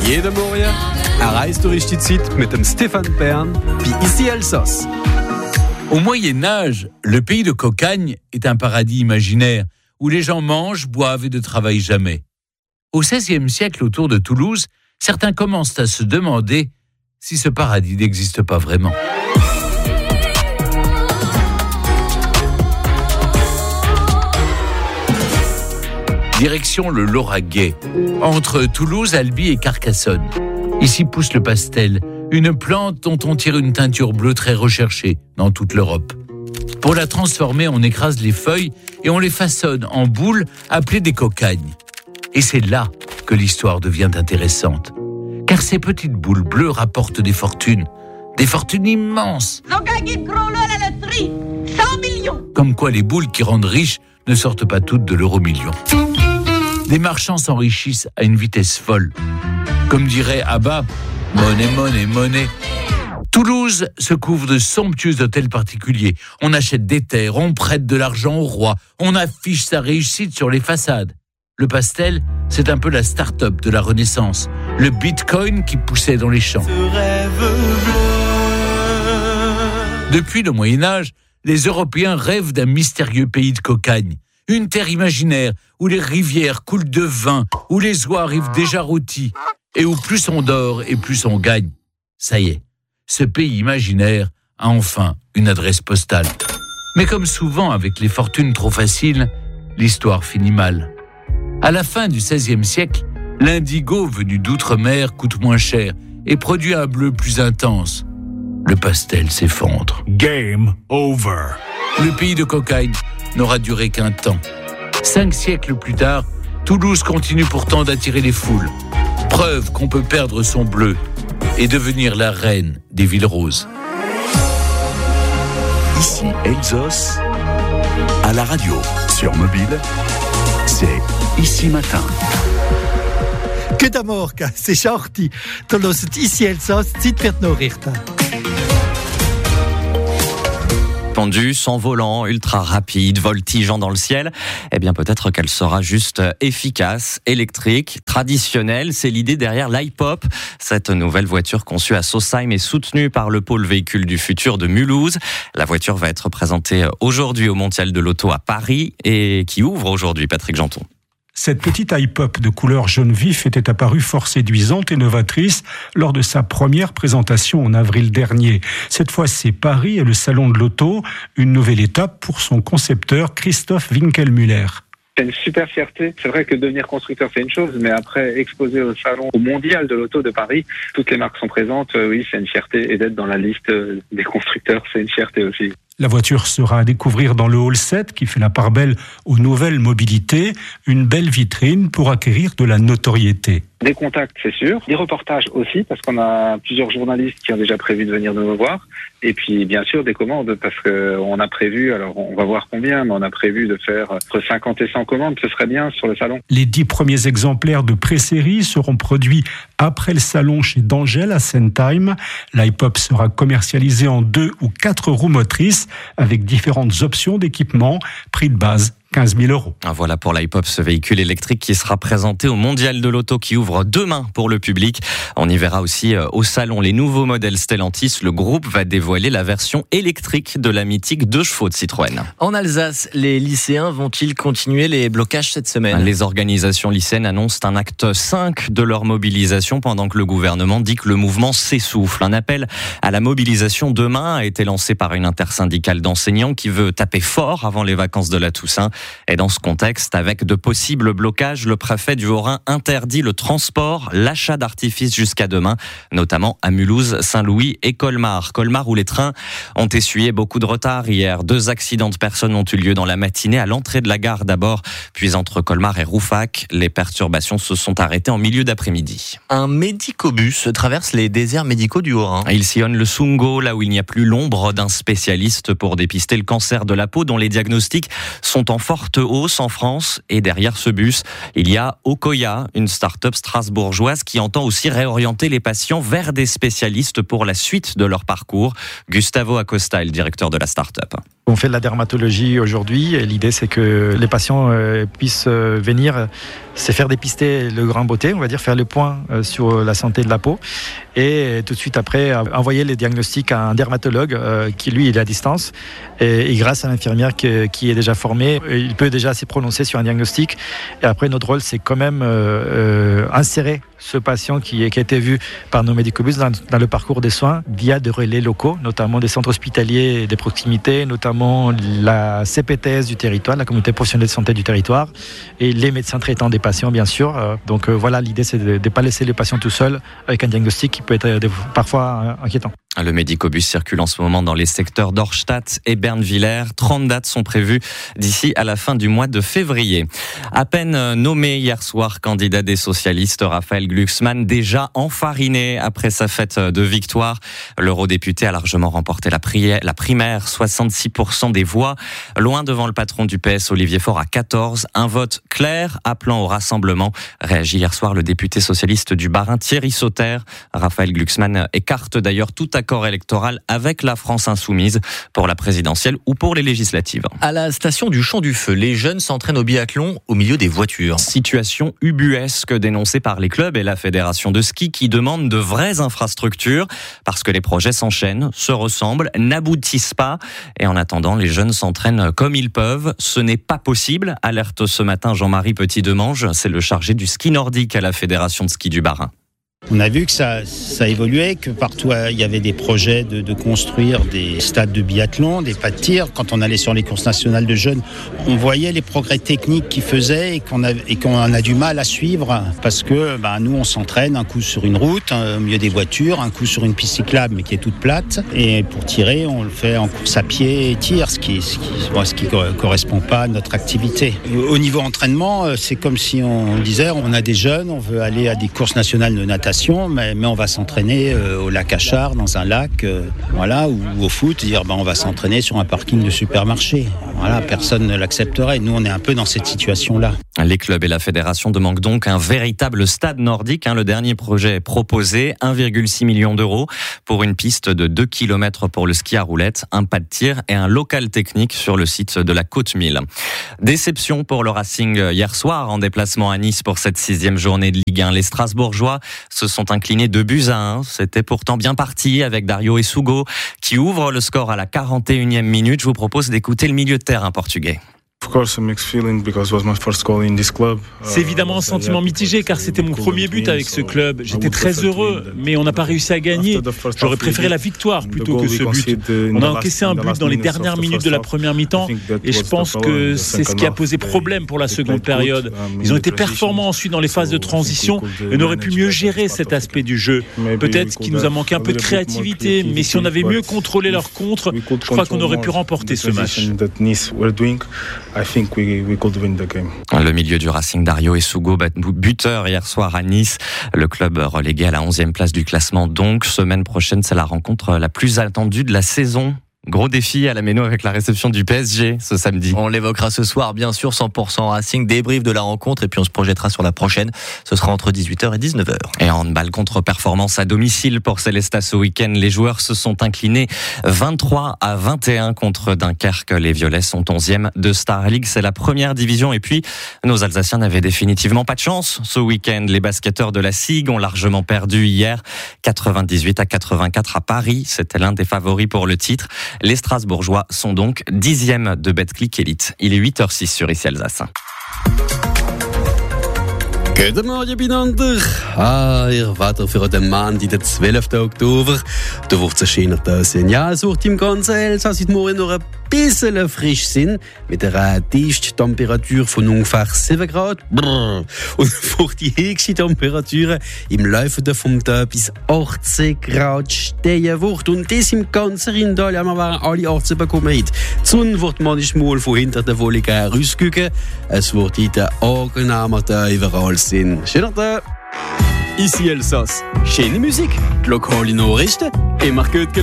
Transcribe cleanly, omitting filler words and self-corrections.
Jede Morgen reist durch die Zeit mit dem Stefan Bern wie ici Elsass. Au Moyen-Âge, le pays de Cocagne est un paradis imaginaire où les gens mangent, boivent et ne travaillent jamais. Au XVIe siècle, autour de Toulouse, certains commencent à se demander si ce paradis n'existe pas vraiment. Direction le Lauragais, entre Toulouse, Albi et Carcassonne. Ici pousse le pastel, une plante dont on tire une teinture bleue très recherchée dans toute l'Europe. Pour la transformer, on écrase les feuilles et on les façonne en boules appelées des cocagnes. Et c'est là que l'histoire devient intéressante. Car ces petites boules bleues rapportent des fortunes immenses. On gagne gros lot à la loterie, 100 millions. Comme quoi les boules qui rendent riches ne sortent pas toutes de l'euro-million. Des marchands s'enrichissent à une vitesse folle. Comme dirait Abba, monnaie, monnaie, monnaie. Toulouse se couvre de somptueux hôtels particuliers. On achète des terres, on prête de l'argent au roi, on affiche sa réussite sur les façades. Le pastel, c'est un peu la start-up de la Renaissance. Le bitcoin qui poussait dans les champs. Depuis le Moyen-Âge, les Européens rêvent d'un mystérieux pays de cocagne. Une terre imaginaire où les rivières coulent de vin, où les oies arrivent déjà rôties et où plus on dort et plus on gagne. Ça y est, ce pays imaginaire a enfin une adresse postale. Mais comme souvent avec les fortunes trop faciles, l'histoire finit mal. À la fin du XVIe siècle, l'indigo venu d'outre-mer coûte moins cher et produit un bleu plus intense. Le pastel s'effondre. Game over. Le pays de cocagne n'aura duré qu'un temps. 5 siècles plus tard, Toulouse continue pourtant d'attirer les foules. Preuve qu'on peut perdre son bleu et devenir la reine des villes roses. Ici Elsass, à la radio, sur mobile, c'est Ici Matin. Guten Morgen, es ist 8 Uhr. Du hörst «Ici Elsass», Zeit für die Nachrichten. Pendue, sans volant, ultra rapide, voltigeant dans le ciel, eh bien peut-être qu'elle sera juste efficace, électrique, traditionnelle. C'est l'idée derrière l'iPop, cette nouvelle voiture conçue à Sausheim et soutenue par le pôle véhicule du futur de Mulhouse. La voiture va être présentée aujourd'hui au Mondial de l'Auto à Paris et qui ouvre aujourd'hui, Patrick Janton. Cette petite iPop de couleur jaune vif était apparue fort séduisante et novatrice lors de sa première présentation en avril dernier. Cette fois, c'est Paris et le salon de l'auto, une nouvelle étape pour son concepteur Christoph Winkelmüller. C'est une super fierté. C'est vrai que devenir constructeur, c'est une chose, mais après, exposer au salon, au Mondial de l'Auto de Paris, toutes les marques sont présentes, oui, c'est une fierté. Et d'être dans la liste des constructeurs, c'est une fierté aussi. La voiture sera à découvrir dans le Hall 7 qui fait la part belle aux nouvelles mobilités, une belle vitrine pour acquérir de la notoriété. Des contacts, c'est sûr. Des reportages aussi, parce qu'on a plusieurs journalistes qui ont déjà prévu de venir nous voir. Et puis, bien sûr, des commandes, parce qu'on a prévu, alors on va voir combien, mais on a prévu de faire entre 50 et 100 commandes. Ce serait bien sur le salon. Les 10 premiers exemplaires de pré-série seront produits après le salon chez Dangel à Sentheim. L'iPop sera commercialisé en 2 ou 4 roues motrices avec différentes options d'équipement. Prix de base 15 000 €. Voilà pour l'iPop, ce véhicule électrique qui sera présenté au Mondial de l'Auto qui ouvre demain pour le public. On y verra aussi au salon les nouveaux modèles Stellantis. Le groupe va dévoiler la version électrique de la mythique 2 chevaux de Citroën. En Alsace, les lycéens vont-ils continuer les blocages cette semaine ? Les organisations lycéennes annoncent un acte 5 de leur mobilisation pendant que le gouvernement dit que le mouvement s'essouffle. Un appel à la mobilisation demain a été lancé par une intersyndicale d'enseignants qui veut taper fort avant les vacances de la Toussaint. Et dans ce contexte, avec de possibles blocages, le préfet du Haut-Rhin interdit le transport, l'achat d'artifices jusqu'à demain, notamment à Mulhouse, Saint-Louis et Colmar. Colmar où les trains ont essuyé beaucoup de retard hier. 2 accidents de personnes ont eu lieu dans la matinée à l'entrée de la gare d'abord, puis entre Colmar et Rouffach. Les perturbations se sont arrêtées en milieu d'après-midi. Un médicobus traverse les déserts médicaux du Haut-Rhin. Il sillonne le Sungo, là où il n'y a plus l'ombre d'un spécialiste pour dépister le cancer de la peau, dont les diagnostics sont en forte hausse en France. Et derrière ce bus, il y a Okoya, une start-up strasbourgeoise qui entend aussi réorienter les patients vers des spécialistes pour la suite de leur parcours. Gustavo Acosta est le directeur de la start-up. On fait de la dermatologie aujourd'hui et l'idée c'est que les patients puissent venir se faire dépister le grain beauté, on va dire faire le point sur la santé de la peau et tout de suite après envoyer les diagnostics à un dermatologue qui lui il est à distance et grâce à l'infirmière qui est déjà formée, il peut déjà se prononcer sur un diagnostic et après notre rôle c'est quand même insérer ce patient qui a été vu par nos médicobus dans le parcours des soins via des relais locaux, notamment des centres hospitaliers des proximités, notamment la CPTS du territoire, la communauté professionnelle de santé du territoire, et les médecins traitants des patients, bien sûr. Donc voilà, l'idée, c'est de ne pas laisser les patients tout seuls avec un diagnostic qui peut être parfois inquiétant. Le médicobus circule en ce moment dans les secteurs d'Orstadt et Bernviller. 30 dates sont prévues d'ici à la fin du mois de février. À peine nommé hier soir candidat des socialistes, Raphaël Glucksmann, déjà enfariné après sa fête de victoire. L'eurodéputé a largement remporté la primaire, 66% des voix. Loin devant le patron du PS, Olivier Faure, à 14. Un vote clair appelant au rassemblement. Réagit hier soir le député socialiste du Bas-Rhin, Thierry Sauter. Raphaël Glucksmann écarte d'ailleurs tout accord électoral avec la France insoumise pour la présidentielle ou pour les législatives. À la station du Champ du Feu, les jeunes s'entraînent au biathlon au milieu des voitures. Situation ubuesque dénoncée par les clubs et la fédération de ski qui demandent de vraies infrastructures parce que les projets s'enchaînent, se ressemblent, n'aboutissent pas et en attendant les jeunes s'entraînent comme ils peuvent. Ce n'est pas possible, alerte ce matin Jean-Marie Petit-Demange, c'est le chargé du ski nordique à la fédération de ski du Bas-Rhin. On a vu que ça évoluait, que partout il y avait des projets de construire des stades de biathlon, des pas de tir. Quand on allait sur les courses nationales de jeunes, on voyait les progrès techniques qu'ils faisaient et qu'on a du mal à suivre parce que nous on s'entraîne un coup sur une route, au milieu des voitures, un coup sur une piste cyclable mais qui est toute plate. Et pour tirer, on le fait en course à pied et tir, ce qui correspond pas à notre activité. Au niveau entraînement, c'est comme si on disait on a des jeunes, on veut aller à des courses nationales de natation. Mais on va s'entraîner au lac Achard, dans un lac, ou au foot, dire on va s'entraîner sur un parking de supermarché. Voilà, personne ne l'accepterait. Nous, on est un peu dans cette situation-là. Les clubs et la fédération demandent donc un véritable stade nordique. Le dernier projet proposé, 1,6 million d'euros pour une piste de 2 km pour le ski à roulettes, un pas de tir et un local technique sur le site de la Côte-Mille. Déception pour le Racing hier soir en déplacement à Nice pour cette 6e journée de Ligue 1. Les Strasbourgeois se sont inclinés 2-1. C'était pourtant bien parti avec Dario Essugo qui ouvre le score à la 41e minute. Je vous propose d'écouter le milieu de terrain portugais. C'est évidemment un sentiment mitigé car c'était mon premier but avec ce club. J'étais très heureux, mais on n'a pas réussi à gagner. J'aurais préféré la victoire plutôt que ce but. On a encaissé un but dans les dernières minutes de la première mi-temps et je pense que c'est ce qui a posé problème pour la seconde période. Ils ont été performants ensuite dans les phases de transition et on aurait pu mieux gérer cet aspect du jeu. Peut-être qu'il nous a manqué un peu de créativité, mais si on avait mieux contrôlé leur contre, je crois qu'on aurait pu remporter ce match. Le milieu du Racing, Dario Essugo, buteur hier soir à Nice. Le club relégué à la 11e place du classement. Donc, semaine prochaine, c'est la rencontre la plus attendue de la saison. Gros défi à la Méno avec la réception du PSG ce samedi. On l'évoquera ce soir, bien sûr, 100% Racing, débrief de la rencontre et puis on se projettera sur la prochaine. Ce sera entre 18h et 19h. Et en handball, contre-performance à domicile pour Célestat ce week-end. Les joueurs se sont inclinés 23-21 contre Dunkerque. Les Violets sont 11e de Star League. C'est la première division. Et puis, nos Alsaciens n'avaient définitivement pas de chance ce week-end. Les basketteurs de la SIG ont largement perdu hier. 98-84 à Paris. C'était l'un des favoris pour le titre. Les Strasbourgeois sont donc 10e de Betclic Elite. Il est 8h06 sur ICI Alsace. Guten Morgen miteinander. Ihr Wetter für den Montag, den 12. Oktober. Da wird es schöner da sein. Ja, es wird im ganzen Elsass heute Morgen noch ein bisschen frisch sein, mit einer Tiefsttemperatur von ungefähr 7 Grad. Brrr. Und für die höchsten Temperaturen im Laufe vom Tag bis 18 Grad stehen wird. Und das im ganzen Rheintal, ja, wir werden alle 18 bekommen heute. Die Sonne wird manchmal von hinter der Wolke rausgucken. Es wird heute angenehmer da überall sein. Schöner Tag. Ici Elsass. Schöne Musik, lokale Nachrichten, immer gut